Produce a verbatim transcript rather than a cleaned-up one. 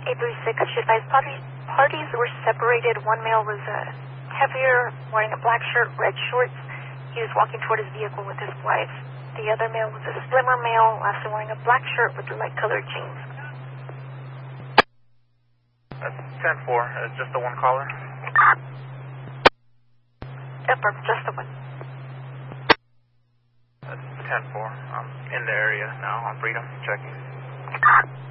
eight three six, should advise parties, parties were separated. One male was uh, heavier, wearing a black shirt, red shorts. He was walking toward his vehicle with his wife. The other male was a slimmer male, also wearing a black shirt with light-colored jeans. That's ten four, uh, just the one caller? Upper, just the one. That's ten four. I'm in the area now on Freedom, checking.